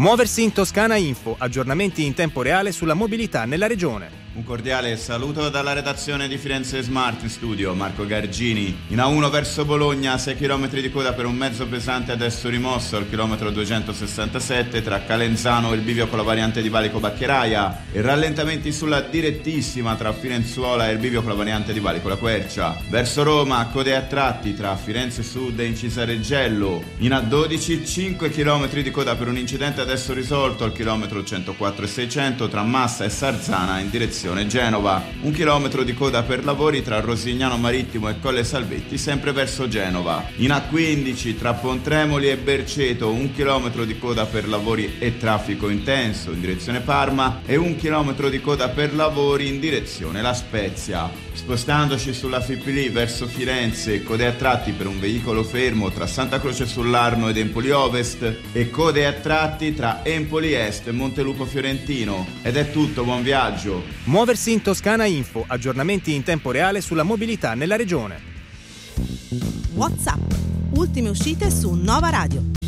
Muoversi in Toscana Info, aggiornamenti in tempo reale sulla mobilità nella regione. Un cordiale saluto dalla redazione di Firenze Smart in studio, Marco Gargini. In A1 verso Bologna, 6 km di coda per un mezzo pesante adesso rimosso al chilometro 267 tra Calenzano e il bivio con la variante di Valico Baccheraia e rallentamenti sulla direttissima tra Firenzuola e il bivio con la variante di Valico La Quercia. Verso Roma, code a tratti tra Firenze Sud e Incisa Reggello. In A12, 5 km di coda per un incidente adesso risolto al chilometro 104 e 600 tra Massa e Sarzana in direzione Genova. 1 chilometro di coda per lavori tra Rosignano Marittimo e Colle Salvetti, sempre verso Genova. In A15 tra Pontremoli e Berceto, 1 chilometro di coda per lavori e traffico intenso in direzione Parma e 1 chilometro di coda per lavori in direzione La Spezia. Spostandoci sulla Fipili verso Firenze, code a tratti per un veicolo fermo tra Santa Croce sull'Arno ed Empoli Ovest e code a tratti tra Empoli Est e Montelupo Fiorentino. Ed è tutto, buon viaggio! Muoversi in Toscana Info, aggiornamenti in tempo reale sulla mobilità nella regione. WhatsApp, ultime uscite su Nova Radio.